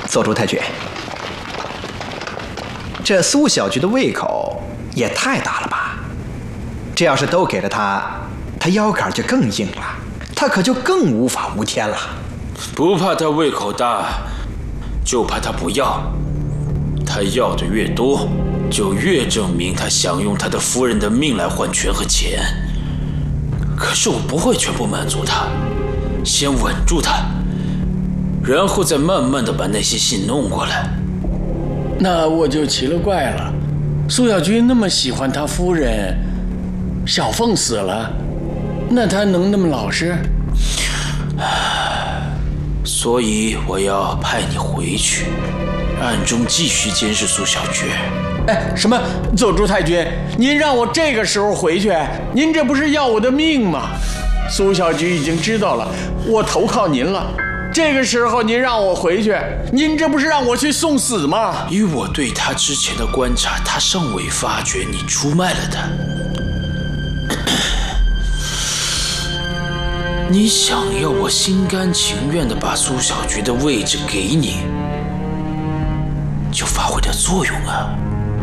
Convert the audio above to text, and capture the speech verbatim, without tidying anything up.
左珠太君，这苏小菊的胃口也太大了吧？这要是都给了他，他腰杆就更硬了，他可就更无法无天了。 不怕他胃口大，就怕他不要。他要的越多，就越证明他想用他的夫人的命来换权和钱。可是我不会全部满足他，先稳住他，然后再慢慢的把那些信弄过来。 那我就奇了怪了，苏小菊那么喜欢他夫人，小凤死了，那他能那么老实？ 所以我要派你回去，暗中继续监视苏小菊。 哎，什么？左珠太君，您让我这个时候回去，您这不是要我的命吗？苏小菊已经知道了，我投靠您了。这个时候您让我回去，您这不是让我去送死吗？ 以我对他之前的观察，他尚未发觉你出卖了他。你想要我心甘情愿地把苏小菊的位置给你，就发挥点作用啊！